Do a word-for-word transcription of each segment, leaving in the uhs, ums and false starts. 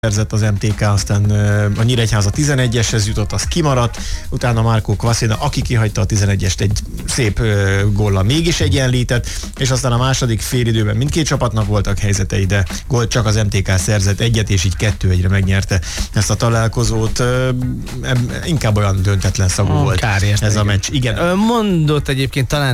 szerzett az em té ká, aztán a Nyíregyháza tizenegyeshez jutott, az kimaradt, utána Marco Kvasina, aki kihagyta a tizenegyest, egy szép góllal mégis egyenlített, és aztán a második félidőben mindkét csapatnak voltak helyzetei, de gólt csak az em té ká szerzett egyet, és így kettő egyre megnyerte ezt a találkozót. Inkább olyan döntetlen szagú oh, volt ez igen. a meccs. Igen. Mondott egyébként talán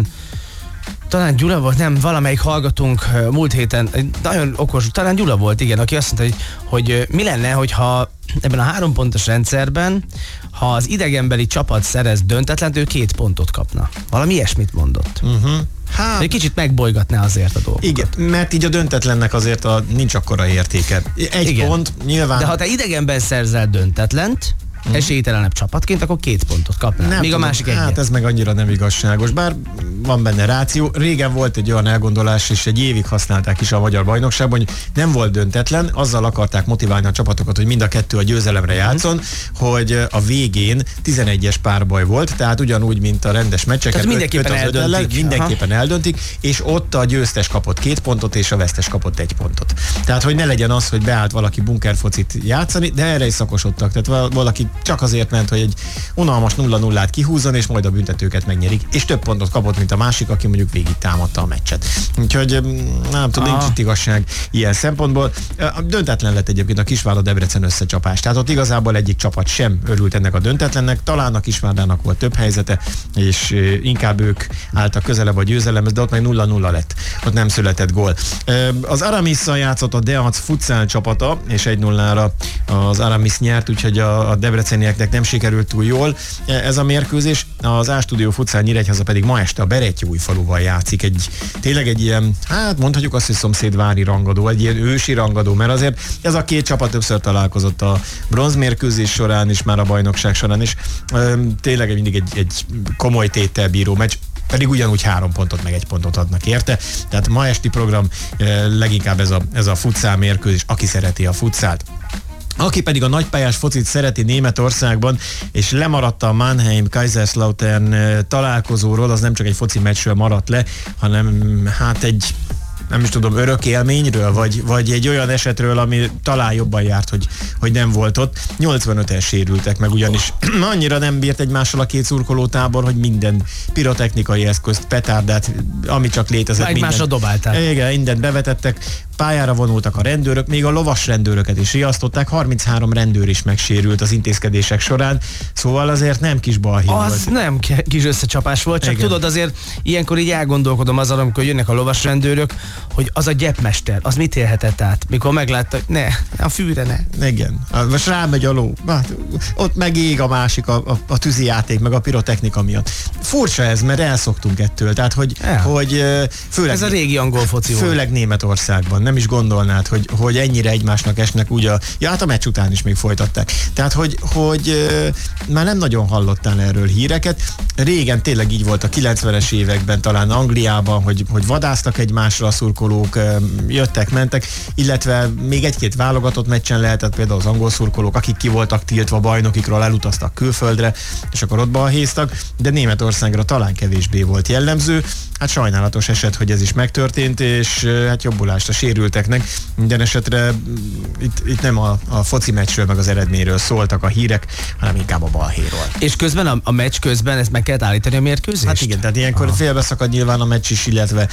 Talán Gyula volt, nem, valamelyik hallgatónk múlt héten, nagyon okos, talán Gyula volt, igen, aki azt mondta, hogy, hogy mi lenne, hogyha ebben a három pontos rendszerben, ha az idegenbeli csapat szerez döntetlent, ő két pontot kapna. Valami ilyesmit mondott. Uh-huh. Hát, egy kicsit megbolygatná azért a dolgokat. Igen, mert így a döntetlennek azért a, nincs akkora értéke. Egy igen. pont, nyilván... De ha te idegenben szerzel döntetlent, Hmm. esélytelenebb csapatként, akkor két pontot kapnál. Nem Még tudom, a másik egyet. Hát ez meg annyira nem igazságos, bár van benne ráció. Régen volt egy olyan elgondolás, és egy évig használták is a magyar bajnokságban, hogy nem volt döntetlen, azzal akarták motiválni a csapatokat, hogy mind a kettő a győzelemre játszon, hmm. hogy a végén tizenegyes párbaj volt, tehát ugyanúgy, mint a rendes meccseket. Mindenképpen eldöntik. Mindenképpen Aha. eldöntik, és ott a győztes kapott két pontot, és a vesztes kapott egy pontot. Tehát, hogy ne legyen az, hogy beállt valaki bunkerfocit játszani, de erre is szakosodtak. Tehát valaki csak azért ment, hogy egy unalmas nulla nullát kihúzzon, és majd a büntetőket megnyerik. És több pontot kapott, mint a másik, aki mondjuk végig támadta a meccset. Úgyhogy nem tudom, nincs itt igazság ilyen szempontból. Döntetlen lett egyébként a Kisvárda-Debrecen összecsapás. Tehát ott igazából egyik csapat sem örült ennek a döntetlennek. Talán a Kisvárdának volt több helyzete, és inkább ők álltak közelebb a győzelemhez, de ott meg nulla nulla lett. Ott nem született gól. Az Aramisszal játszott a Deac futsal csapata, és egy nullára az Aramis nyert, úgyhogy a, a debrecenieknek nem sikerült túl jól ez a mérkőzés. Az A-Studio Futsal Nyíregyháza pedig ma este a Berettyóújfaluval játszik. Egy, tényleg egy ilyen, hát mondhatjuk azt, hogy szomszédvári rangadó, egy ilyen ősi rangadó, mert azért ez a két csapat többször találkozott a bronzmérkőzés során is, már a bajnokság során is. Tényleg mindig egy, egy komoly téttel bíró meccs, pedig ugyanúgy három pontot meg egy pontot adnak érte. Tehát ma esti program leginkább ez a, ez a futsal mérkőzés, aki szereti a futszált. Aki pedig a nagypályás focit szereti Németországban, és lemaradt a Mannheim-Kaiserslautern találkozóról, az nem csak egy foci meccsről maradt le, hanem hát egy, nem is tudom, örök élményről, vagy, vagy egy olyan esetről, ami talán jobban járt, hogy, hogy nem volt ott. nyolcvanöten sérültek meg, ugyanis annyira nem bírt egymással a két szurkolótábor, hogy minden pirotechnikai eszközt, petárdát, ami csak létezett. Egymásra dobálták. Igen, mindent bevetettek. Pályára vonultak a rendőrök, még a lovas rendőröket is riasztották, harminchárom rendőr is megsérült az intézkedések során, szóval azért nem kis balhé volt. Az nem kis összecsapás volt, csak igen. Tudod, azért ilyenkor így elgondolkodom azon, amikor jönnek a lovas rendőrök, hogy az a gyepmester, az mit élhetett át, mikor meglátta, hogy ne, a fűre ne. Igen, most rámegy a ló, hát, ott megég a másik, a, a, a tűzijáték, meg a pirotechnika miatt. Furcsa ez, mert elszoktunk ettől, tehát hogy, hogy főleg, ez a régi angol foci volt. Főleg Németországban. Nem is gondolnád, hogy, hogy ennyire egymásnak esnek, ugye a, ja, hát a meccs után is még folytatták. Tehát, hogy, hogy euh, már nem nagyon hallottál erről híreket. Régen tényleg így volt a kilencvenes években, talán Angliában, hogy, hogy vadásztak egymásra a szurkolók, euh, jöttek, mentek, illetve még egy-két válogatott meccsen lehetett, például az angol szurkolók, akik ki voltak tiltva bajnokikról, elutaztak külföldre, és akkor ott balhéztak, de Németországra talán kevésbé volt jellemző. Hát sajnálatos eset, hogy ez is megtörtént, és hát jobbulást a sérülteknek. Minden esetre itt, itt nem a, a foci meccsről, meg az eredményről szóltak a hírek, hanem inkább a balhéról. És közben a, a meccs közben ezt meg kellett állítani a mérkőzést? Hát igen, tehát ilyenkor félbeszakad nyilván a meccs is, illetve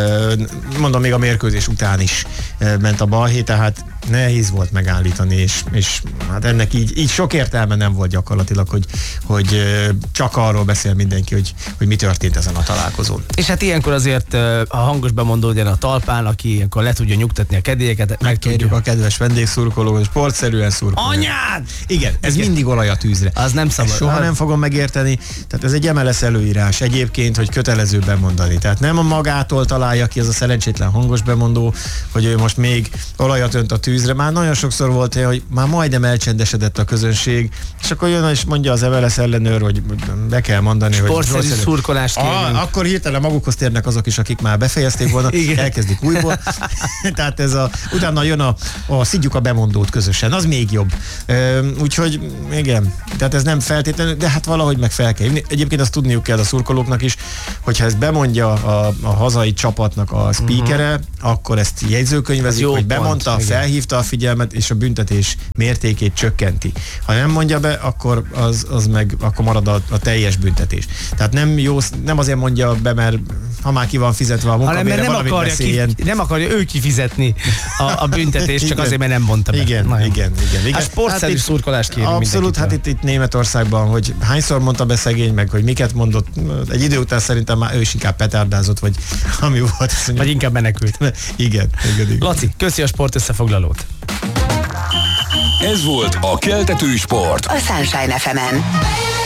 mondom, még a mérkőzés után is ment a balhé, tehát nehéz volt megállítani, és, és hát ennek így, így sok értelme nem volt gyakorlatilag, hogy, hogy csak arról beszél mindenki, hogy, hogy mi történt ezen a találkozón. És hát ilyenkor azért a hangos bemondó legyen a talpán, aki ilyenkor le tudja nyugtatni a kedélyeket. Megkérjük a kedves vendégszurkolót, sportszerűen szurkolni. Anyád! Igen, ez igen. Mindig olaj a tűzre. Az nem szabad. Ezt soha nem fogom megérteni. Tehát ez egy em el es előírás egyébként, hogy kötelező bemondani. Tehát nem a magától találja ki az a szerencsétlen hangos bemondó, hogy ő most még olajat önt a tűzre. Már nagyon sokszor volt, hogy már majdnem elcsendesedett a közönség, és akkor jön és mondja az em el es ellenőr, hogy be kell mondani, hogy sportszerű szurkolást kérünk. Akkor hirtelen magukhoz térnek azok is, akik már befejezték volna, elkezdik újból. Tehát ez a, utána jön a, a szidjuk a bemondót közösen, az még jobb. Ö, úgyhogy igen, tehát ez nem feltétlenül, de hát valahogy meg fel kell hívni. Egyébként azt tudniuk kell a szurkolóknak is, hogyha ezt bemondja a, a hazai csapatnak a speakere, uh-huh. akkor ezt jegyzőkönyvezik, hogy bemondta, pont, felhívta a figyelmet, és a büntetés mértékét csökkenti. Ha nem mondja be, akkor az, az meg akkor marad a, a teljes büntetés. Tehát nem jó, nem azért mondja be, mert ha már ki van fizetve a munkabére, nem valamit akarja, beszéljen. ki, nem akarja ő kifizetni a, a büntetést, csak azért, mert nem mondta be. Igen, igen, igen, igen. Hát sportszerű hát szurkolást kérünk abszolút, hát itt, itt Németországban, hogy hányszor mondta be szegény, meg hogy miket mondott, egy idő után szerintem már ő is inkább petárdázott, vagy ami volt. Vagy inkább menekült. Igen, igen, igen. Laci, köszi a sport összefoglalót. Ez volt a Keltető Sport. A Sunshine ef emen.